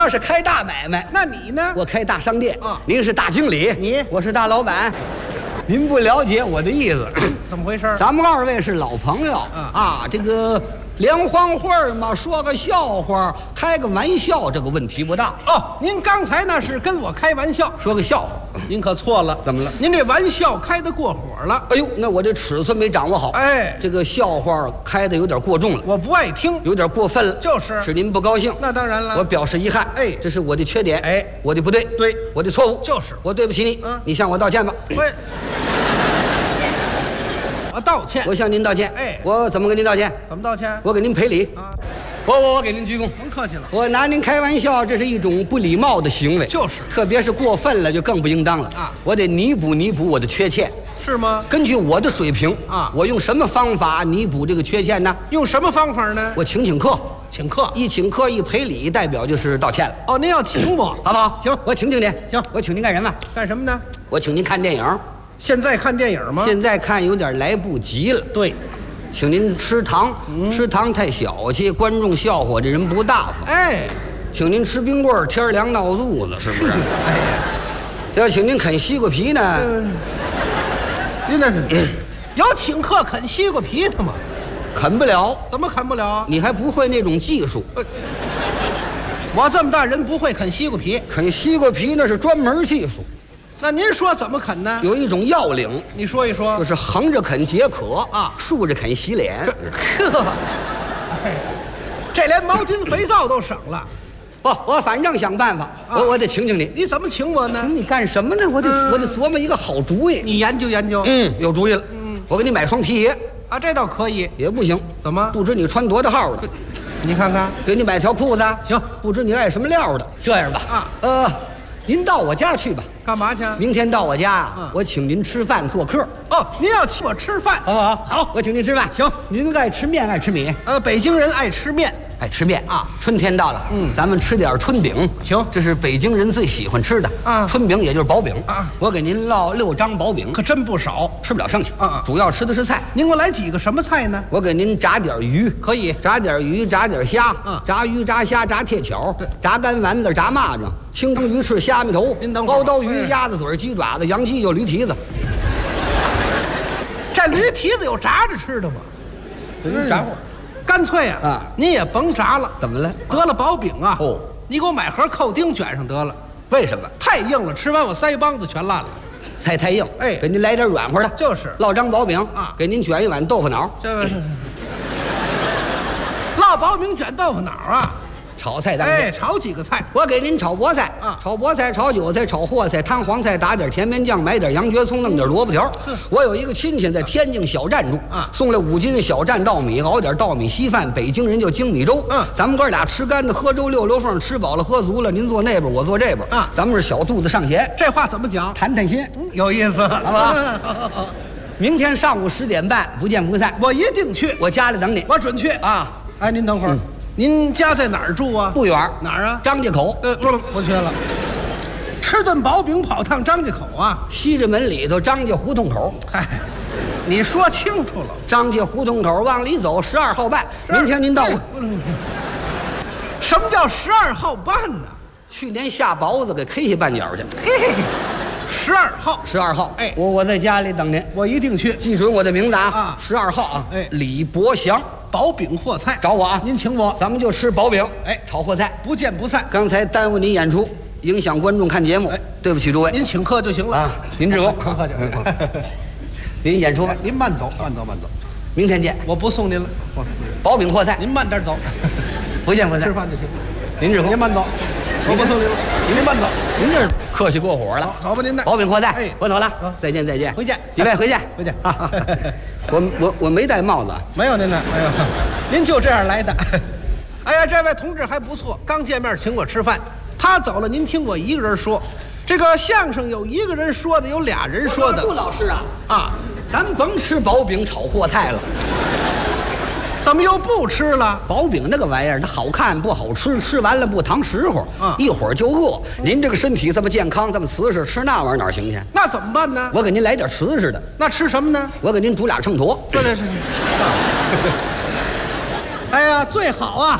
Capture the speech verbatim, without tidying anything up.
要是开大买卖， 那你呢？ 我开大商店啊您是大经理， 你我是大老板，您不了解我的意思。 怎么回事？ 咱们二位是老朋友啊啊，这个联欢会儿嘛，说个笑话，开个玩笑，这个问题不大。 哦，您刚才那是跟我开玩笑， 说个笑话， 您可错了。 怎么了？ 您这玩笑开得过火了。 哎呦，那我这尺寸没掌握好， 哎， 这个笑话开的有点过重了， 我不爱听。 有点过分了， 就是使您不高兴。 那当然了， 我表示遗憾， 哎这是我的缺点， 哎我的不对， 对我的错误， 就是我对不起你， 嗯你向我道歉吧。 喂，我道歉。 我向您道歉， 哎我怎么跟您道歉？ 怎么道歉？ 我给您赔礼， 啊， 我我我给您鞠躬。 甭客气了。 我拿您开玩笑，这是一种不礼貌的行为， 就是特别是过分了就更不应当了啊！ 我得弥补弥补我的缺欠。 是吗？ 根据我的水平啊我用什么方法弥补这个缺陷呢？ 用什么方法呢？ 我请请客， 请客。 一请客一赔礼，代表就是道歉了， 哦，您要请我， 好不好？ 行我请请您。 行我请您干什么？ 干什么呢？ 我请您看电影。 现在看电影吗？ 现在看有点来不及了， 对。 请您吃糖， 嗯吃糖太小气，观众笑话这人不大方。 哎， 请您吃冰棍儿，天儿凉闹肚子，是不是？ 哎呀， 要请您啃西瓜皮呢， 您那是有请客啃西瓜皮的吗？ 啃不了， 怎么啃不了？ 你还不会那种技术。 我这么大人不会啃西瓜皮， 啃西瓜皮那是专门技术， 那您说怎么啃呢？ 有一种要领， 你说一说就。是横着啃解渴啊竖着啃洗脸。 呵，哎这连毛巾肥皂都省了。 不，我反正想办法， 啊我我得请请你。 你怎么请我呢？ 请你干什么呢？我得、 嗯我得琢磨一个好主意。 你研究研究。 嗯，有主意了。 嗯， 我给你买双皮鞋啊，这倒可以。 也不行， 怎么？ 不知你穿多大号的。 你看看。 给你买条裤子， 行， 不知你爱什么料的。这样吧， 啊， 呃，您到我家去吧。 干嘛去？ 明天到我家啊， 嗯我请您吃饭做客， 哦，您要请我吃饭， 好不好？ 好， 我请您吃饭。 行， 您爱吃面爱吃米？ 呃，北京人爱吃面。 爱吃面啊春天到了， 嗯咱们吃点春饼。 行这是北京人最喜欢吃的啊春饼也就是薄饼啊我给您烙六张薄饼， 可真不少。 吃不了剩下啊啊主要吃的是菜。 您给我来几个什么菜呢？ 我给您炸点鱼， 可以。 炸点鱼，炸点虾， 嗯炸鱼，炸虾，炸铁巧，炸干丸子，炸蚂蚱，清蒸鱼翅，虾米头， 您等会儿包刀鱼， 哎鸭子嘴，鸡爪子，羊鸡就驴蹄子， 这驴蹄子有炸着吃的吗？ 您炸会儿。 干脆啊， 啊您也甭炸了， 怎么了？ 得了薄饼啊， 哦， 你给我买盒扣丁卷上得了， 为什么？ 太硬了，吃完我腮帮子全烂了。 菜太硬， 哎给您来点软和的， 就是烙张薄饼啊给您卷一碗豆腐脑， 这烙薄饼卷豆腐脑啊， 炒菜当哎， 间。 炒几个菜。 我给您炒菠菜啊炒菠菜，炒韭菜，炒货菜，摊黄菜，打点甜面酱，买点羊角葱，弄点萝卜条。我有一个亲戚在天津小站住， 啊送来五斤小站稻米，熬点稻米稀饭，北京人叫精米粥。 嗯咱们哥俩吃干的，喝粥溜溜缝，吃饱了喝足了，您坐那边，我坐这边。 啊咱们是小肚子上弦， 这话怎么讲？ 谈谈心。 有意思， 好吧明天上午十点半，不见不散。 我一定去， 我家里等你。 我准去。 啊， 哎，您等会儿，您家在哪儿住啊？ 不远， 哪儿啊？ 张家口呃，不不去了。吃顿薄饼跑趟张家口啊？ 西直门里头张家胡同口。 嗨，你说清楚了。 张家胡同口往里走，十二号半。明天您到我。 什么叫十二号半呢？ 去年下雹子给 K 下半角去。 嘿嘿，十二号， 十二号， 哎我我在家里等您， 我一定去。 记准我的名字啊啊！ 十二号啊， 哎李伯祥， 薄饼货菜， 找我啊！ 您请我， 咱们就吃薄饼， 哎炒货菜。 不见不散。 刚才耽误您演出，影响观众看节目哎， 对不起诸位您请客就行了啊！您致恭， 甭客气。 您演出吧， 您慢走，慢走，慢走， 明天见。 我不送您了。我薄饼货菜， 您慢点走， 不见不散吃。饭就行。 您致恭您，慢走，我不送您了。您慢走， 您这客气过火了。 走吧您的薄饼货菜， 哎我走了啊， 再见再见， 回见几位回见回见啊我我我没戴帽子啊。 没有您的，没有，您就这样来的。哎呀，这位同志还不错，刚见面请我吃饭。他走了，您听我一个人说。这个相声有一个人说的，有俩人说的陆老师啊， 啊， 咱甭吃薄饼炒货菜了。 怎么又不吃了？ 薄饼那个玩意儿，它好看不好吃，吃完了不糖实乎， 啊一会儿就饿。您这个身体这么健康，这么瓷实，吃那玩意儿哪儿行去？ 那怎么办呢？ 我给您来点瓷实的， 那吃什么呢？ 我给您煮俩秤砣。 对对是。哎呀，最好啊，